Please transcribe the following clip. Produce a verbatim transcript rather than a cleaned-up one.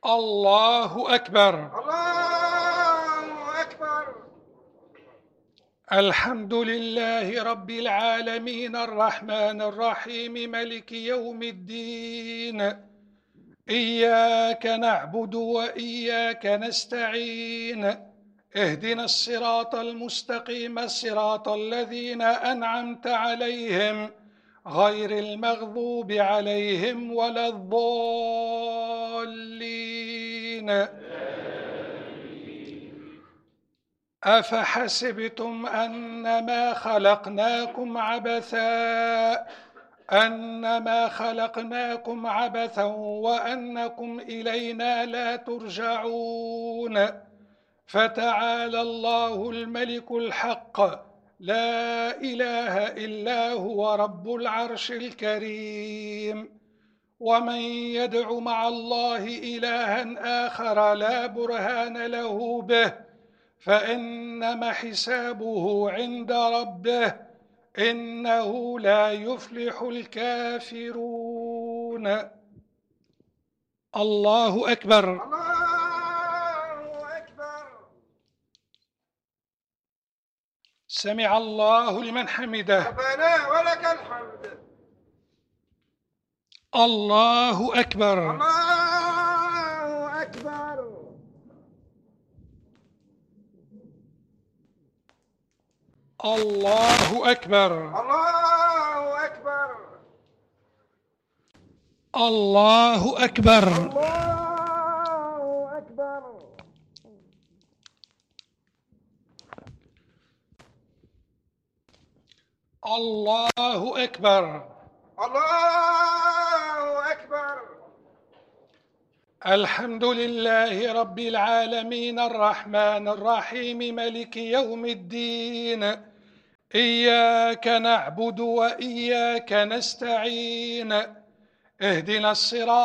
الله أكبر. الله أكبر. الحمد لله رب العالمين الرحمن الرحيم ملك يوم الدين. إياك نعبد وإياك نستعين. اهدنا الصراط المستقيم صراط الذين أنعمت عليهم غير المغضوب عليهم ولا الضالين. أفحسبتم أنما خلقناكم عبثا أنما خلقناكم عبثا وأنكم إلينا لا ترجعون. فتعالى الله الملك الحق لا إله إلا هو رب العرش الكريم. ومن يدع مع الله إلها آخر لا برهان له به فإنما حسابه عند ربه إنه لا يفلح الكافرون. الله أكبر. الله أكبر. سمع الله لمن حمده. ربنا ولك الحمد. الله أكبر. الله أكبر. الله أكبر. الله أكبر. الله أكبر. الله أكبر. الله أكبر. الله أكبر. الحمد لله رب العالمين الرحمن الرحيم ملك يوم الدين. إياك نعبد وإياك نستعين. اهدنا الصراط